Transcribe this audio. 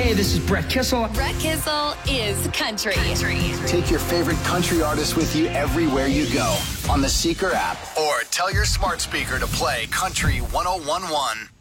Hey, this is Brett Kissel. Brett Kissel is country. Take your favorite country artist with you everywhere you go on the Seeker app or tell your smart speaker to play Country 101.1.